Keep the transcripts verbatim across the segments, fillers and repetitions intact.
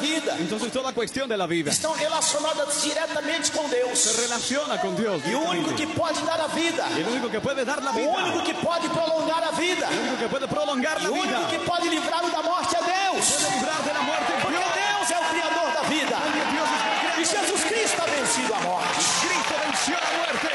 vida Entonces toda cuestión de la vida estão relacionadas diretamente com Deus. se relaciona con Dios. E o único que pode dar a vida, Y el único que puede dar la o vida, único que pode prolongar a vida, el único que puede prolongar e la o único vida, que pode livrá-lo da morte é Deus. puede librar de la muerte es Porque Dios. Deus é o Criador da vida. Dios es el creador. E Jesus Cristo ha vencido a morte. Cristo venció la muerte.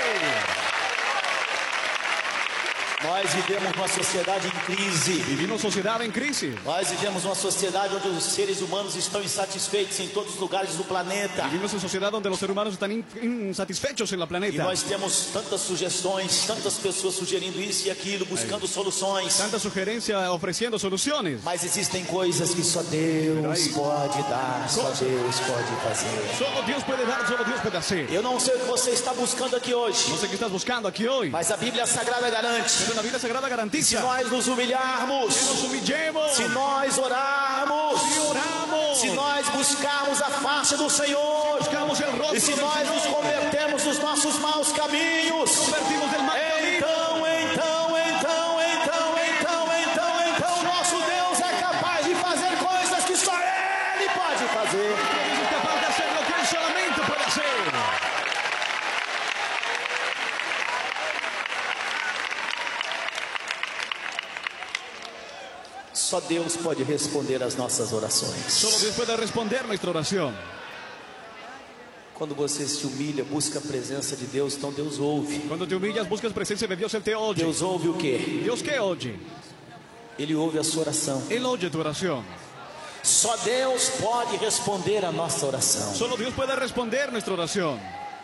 Nós vivemos uma sociedade em crise. Vivimos sociedad en crisis. Nós vivemos uma sociedade onde os seres humanos estão insatisfeitos em todos os lugares do planeta. Vivimos en sociedad donde los seres humanos están in- insatisfechos en la E planeta. nós temos tantas sugestões, tantas pessoas sugerindo isso e aquilo, buscando soluções. Tanta sugerencia ofreciendo soluciones. Mas existem coisas que só Deus pode dar, só Deus pode fazer. Solo Dios puede dar, solo Dios puede hacer. Eu não sei o que você está buscando aqui hoje, No sé qué estás buscando aquí hoy, mas a Bíblia Sagrada garante: pero la Biblia Sagrada se garantiza nós nos humilharmos, que nos humillemos, se nós orarmos, si oramos, se nós buscarmos a face do Senhor, buscamos el rostro e se del nós nos Señor, convertermos dos nossos maus caminhos, convertimos del mal camino. então, então, então, então, então, então, então, nosso Deus é capaz de fazer coisas que só Ele pode fazer. Dios es capaz de hacer lo que Él solamente puede hacer. Só Deus pode responder às nossas orações. Solo Dios puede responder nuestra oración. Quando você se humilha, busca a presença de Deus, então Deus ouve. Cuando te humillas, buscas presencia de Dios, Él te oye. Deus ouve o quê? Dios, ¿qué oye? Ele ouve a sua oração. Él oye tu oración. Só Deus pode responder a nossa oração. Solo Dios puede responder nuestra oración.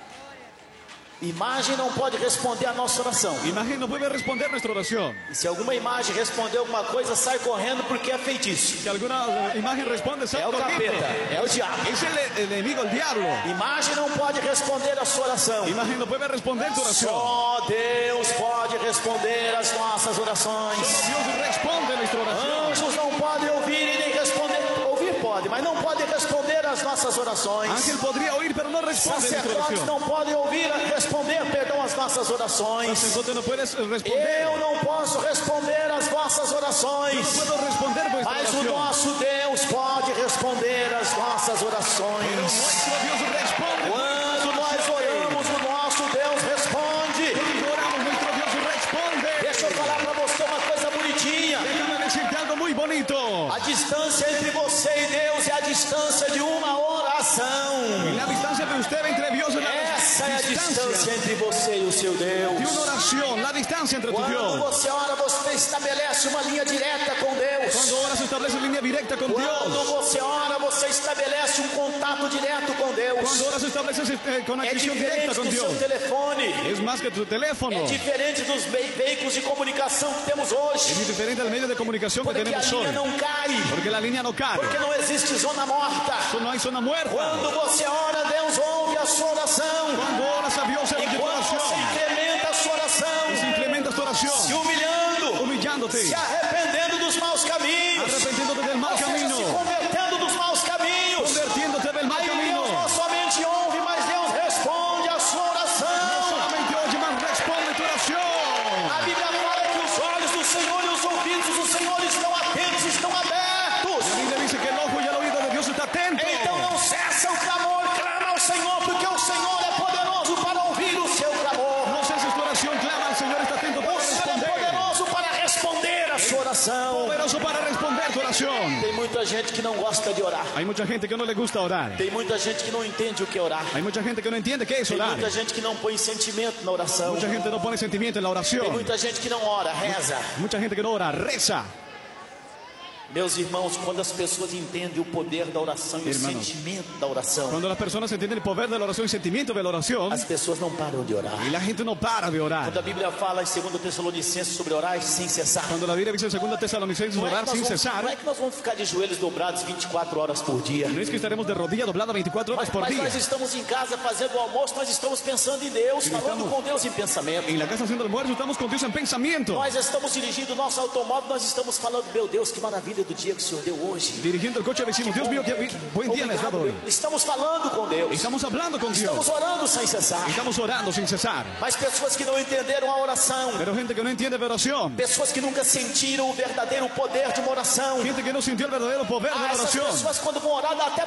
Imagem não pode responder a nossa oração. Imagen no puede responder nuestra oración. E se alguma imagem responder alguma coisa, sai correndo porque é feitiço. Si alguna imagen responde, sal É o corriendo. capeta, é o diabo. Es el, el enemigo, el diablo. Imagem não pode responder a sua oração. Imagen no puede responder tu oración. Só Deus pode responder as nossas orações. Solo Dios responde nuestra oración. Anjos não podem ouvir e nem responder. Ouvir pode, mas não podem responder as nossas orações. Ángel podría oír, pero no responde nuestra Sacerdotes oración. não podem ouvir e responder, perdão, as nossas orações. Sacerdote no puedes responder. Eu não posso responder as vossas orações, No puedo responder vuestra mas o oración. nosso Deus pode responder as nossas orações. Nuestro Dios responde. Quando nós oramos, o nosso Deus responde. Cuando oramos, nuestro Dios responde. Deixa eu falar para você uma coisa bonitinha. Déjame decirte algo muy bonito. A distância entre você e Deus é a distância de uma oração. La distancia de usted entre Dios y la Essa é a distancia distância entre você e o seu de una Deus. oración. La distancia entre tu Quando Dios. você ora, você estabelece uma linha direta com Deus. Cuando oras, establece línea directa con Quando Dios. você ora, você estabelece um contato direto com Deus. Cuando oras, estableces eh, É conexión diferente directa con do seu Dios. telefone. Es más que tu teléfono. É diferente dos ve- veículos de comunicação que temos hoje. Es diferente al medio de comunicación que Porque a tenemos hoy. linha não cai. Porque la línea no cae. Porque não existe zona morta. No hay zona muerta. Quando você ora, Deus ouve a sua oração. Cuando oras a Dios, Él E oye tu quando você oración. incrementa a sua oração, Y si implementas tu se oración, humilhando, humillándote, se arrependendo dos maus caminhos, arrepentiéndote del mal ou seja, camino, se convertendo dos maus caminhos, convirtiéndote del mal aí camino. Deus não somente ouve, mas Deus responde a sua No oração. solamente oye, mas responde tu oración. A Bíblia fala que os olhos do Senhor e os ouvidos do Senhor estão atentos, estão abertos. La Biblia dice que el ojo y el oído de Dios está atento. Então não cessa o clamor, clama ao Senhor, porque o Senhor é poderoso para ouvir o seu clamor. No ceses tu oración, clama al Señor, está atento para O Senhor é responder. poderoso para responder a sua oração. Poderoso para responder tu oración. Tem muita gente que não gosta de orar. Hay mucha gente que no le gusta orar. Tem muita gente que não entende o que é orar. Hay mucha gente que no entiende qué es Tem orar. muita gente que não põe sentimento na oração. Mucha gente no pone sentimiento en la Tem oración. muita gente que não ora, reza. Mucha gente que no ora, reza. Meus irmãos, quando as pessoas entendem o poder da oração e Hermanos, o sentimento da oração, Cuando las personas entienden el poder de la oración y el sentimiento de la oración, as pessoas não param de orar. y la gente no para de orar. Quando a Bíblia fala em segundo Tessalonicenses sobre orar sem cessar, Cuando la Biblia dice en segunda Tesalonicenses não é, orar que nós sin vamos, cesar, não é que nós vamos ficar de joelhos dobrados vinte e quatro horas por dia. no es que estaremos de rodilla doblada veinticuatro horas Mas, por mas día. nós estamos em casa fazendo o almoço, nós estamos pensando em Deus, falando estamos- com Deus em pensamento. En la casa haciendo almuerzo estamos con Dios en pensamiento. Nós estamos dirigindo o nosso automóvel, nós estamos falando, meu Deus, que maravilha do dia que o Senhor deu hoje. Dirigiendo el coche decimos, Dios mío, qué bi- buen día me has dado hoy. Estamos falando com Deus. Estamos hablando con Dios. Estamos orando sem cessar. Estamos orando sin cesar. Mas pessoas que não entenderam a oração, Pero gente que no entiende de oración, pessoas que nunca sentiram o verdadeiro poder de uma oração, gente que no sintió el verdadero poder de ah, la essas oración, pessoas quando vão orar dá até